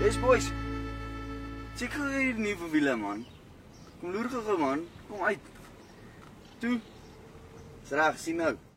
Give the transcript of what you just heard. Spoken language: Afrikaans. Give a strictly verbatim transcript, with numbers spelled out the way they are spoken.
Yes boys. Check gou hier die nuwe wiele man. Kom loer gou man, kom uit. Toe. Dis reg, sien nou.